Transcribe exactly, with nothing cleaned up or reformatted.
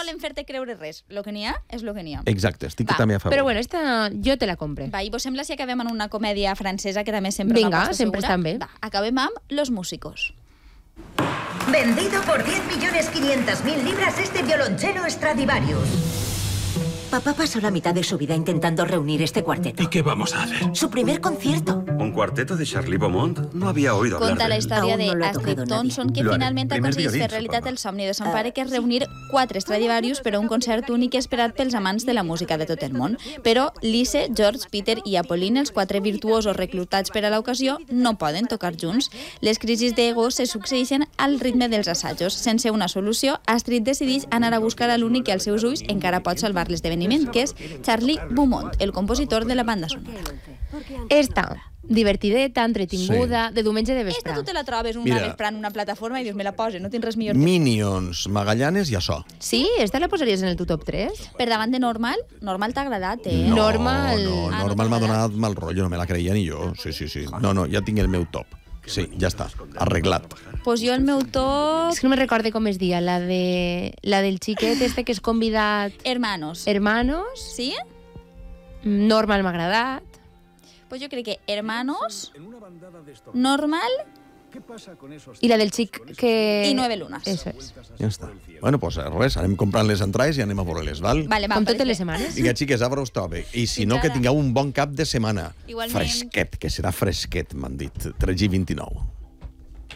volen fer-te creure res. Lo que n'hi ha és lo que n'hi ha. Exacte, estic Va, també a favor. Però bueno, esta jo te la compre. Va, i vos sembla si acabem en una comèdia francesa que també sempre Vinga, una aposta sempre segura? estan bé. Va, acabem amb Los Músicos. Vendido por diez millones quinientas mil libras este violonchelo Stradivarius. Papá pasó la mitad de su vida intentando reunir este cuarteto. ¿Y qué vamos a hacer? Su primer concierto. ¿Un cuarteto de Charlie Beaumont? No había oído hablar Conta de la él. història Aún no lo ha d'Astrid tocado Thompson, que Lo haré. finalment ha Primer aconseguit violín, fer realitat supongo. el somni de son pare, que és reunir quatre Stradivarius per a un concert únic esperat pels amants de la música de tot el món. Però Lise, George, Peter i Apolline, els quatre virtuosos reclutats per a l'ocasió, no poden tocar junts. Les crisis d'ego se succeeixen al ritme dels assajos. Sense una solució, Astrid decideix anar a buscar a l'únic que als seus ulls encara pot salvar l'esdeveniment, que és Charlie Beaumont, el compositor de la banda sonora. Esta, divertideta, entretinguda, de diumenge de Esta vespre. tu te la trobes una Mira. vesprà en una plataforma i dius, me la pose, no tens res millor que... Minions, Magallanes i açò. Sí? Esta la posaries en el tu top tres? Per davant de Normal, Normal t'ha agradat, eh? No, Normal. No, Ah, no normal m'ha t'agrada? donat mal rotllo, no me la creia ni jo. Sí, sí, sí. No, no, ja tinc el meu top. Sí, ja està, arreglat. Pues jo el meu top... És que no me recorde com es dia, la, de, la del xiquet este que és convidat... Hermanos. Hermanos, Sí? Normal m'ha agradat. Pues jo crec que Hermanos, Normal I la del xic que... i Nueve Lunas. Eso és. Ja està. Bueno, doncs pues, res, anem comprant les entrades i anem a veure-les, val? Vale, va, Com parece. totes les setmanes. Vinga, xiques, a veure us trobe. I si Fins no, que ara. tingueu un bon cap de setmana. Igualment. Fresquet, que serà fresquet, m'han dit. tres i vint-i-nou.